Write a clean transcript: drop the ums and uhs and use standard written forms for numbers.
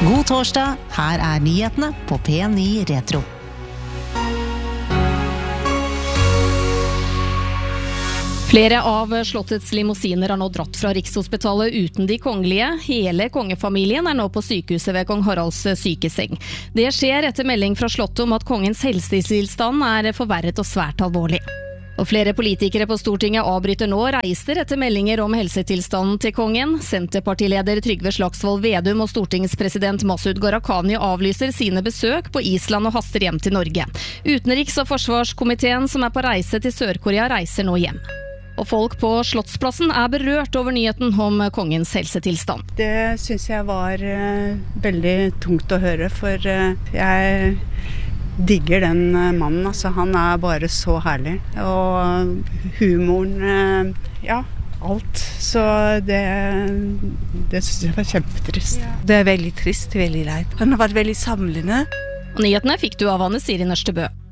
God torsdag, her nyhetene på P9 Retro. Flere av slottets limousiner har nå dratt fra Rikshospitalet uten de kongelige. Hele kongefamilien nå på sykehuset ved kong Haralds sykeseng. Det skjer etter melding fra slottet om at kongens helsetilstand forverret og svært alvorlig. Og flere politikere på Stortinget avbryter nå reiser etter meldinger om helsetilstanden til kongen. Senterpartileder Trygve Slagsvold Vedum og stortingspresident Masud Gharahkhani avlyser sine besøk på Island og haster hjem til Norge. Utenriks- og forsvarskomiteen som på reise til Sør-Korea reiser nå hjem. Og folk på Slottsplassen berørt over nyheten om kongens helsetilstand. Det synes jeg var veldig tungt å høre, for jeg digger den mannen. Altså, han bare så herlig. Og humoren, ja, alt. Så det synes jeg var kjempetrist. Ja. Det veldig trist, veldig leit. Han har vært veldig samlende. Og nyhetene fikk du av Anne Siri Nørstebø.